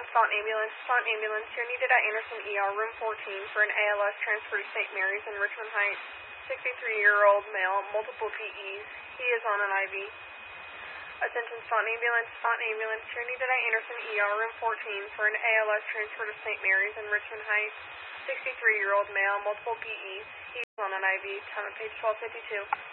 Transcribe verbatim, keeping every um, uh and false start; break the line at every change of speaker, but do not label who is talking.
Staunton Ambulance. Staunton Ambulance, you're needed at Anderson E R, room fourteen, for an A L S transfer to Saint Mary's in Richmond Heights. sixty-three-year-old male, multiple P Es. He is on an I V. Attention Staunton Ambulance. Staunton Ambulance, you're needed at Anderson E R, room fourteen, for an A L S transfer to Saint Mary's in Richmond Heights. sixty-three-year-old male, multiple P Es. He is on an I V. Time at page twelve fifty-two.